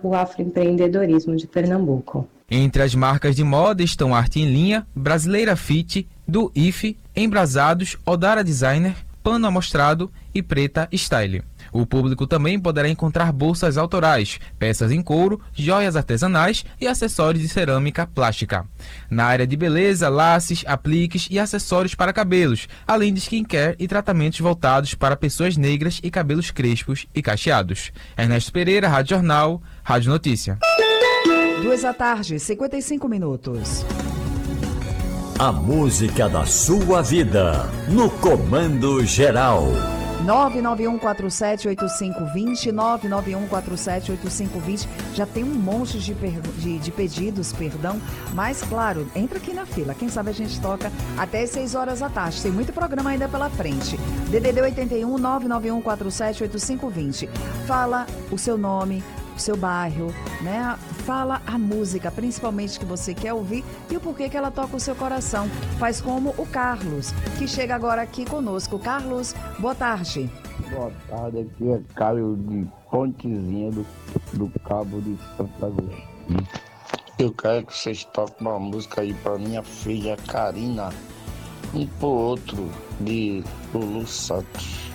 o afroempreendedorismo de Pernambuco. Entre as marcas de moda estão Arte em Linha, Brasileira Fit, do IFE, Embrasados, Odara Designer, Pano Amostrado e Preta Style. O público também poderá encontrar bolsas autorais, peças em couro, joias artesanais e acessórios de cerâmica plástica. Na área de beleza, laces, apliques e acessórios para cabelos, além de skincare e tratamentos voltados para pessoas negras e cabelos crespos e cacheados. Ernesto Pereira, Rádio Jornal, Rádio Notícia. 2h, 55 minutos. A música da sua vida, no Comando Geral. 991478520, 991478520. Já tem um monte de pedidos, mas claro, entra aqui na fila. Quem sabe a gente toca até as 6 horas da tarde. Tem muito programa ainda pela frente. DDD 81 991478520. Fala o seu nome, o seu bairro, né? Fala a música, principalmente que você quer ouvir e o porquê que ela toca o seu coração. Faz como o Carlos, que chega agora aqui conosco. Carlos, boa tarde. Boa tarde, aqui é Caio de Pontezinha do Cabo de Santo Agostinho. Eu quero que vocês toquem uma música aí pra minha filha Karina, um pro outro de Lulu Santos.